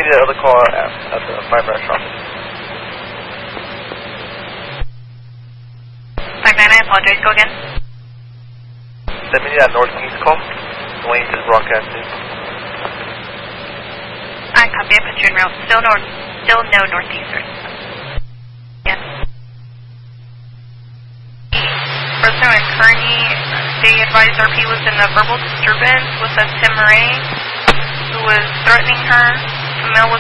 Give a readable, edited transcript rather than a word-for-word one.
need that other call at the Five Restaurant. 599, I apologize, go again. Send me that northeast call. Dwayne is broadcasting. I copy, I put you in route. Still no northeastern. Yes. Fresno and Kearney, they advised RP was in a verbal disturbance with a Tim Murray who was threatening her. The male was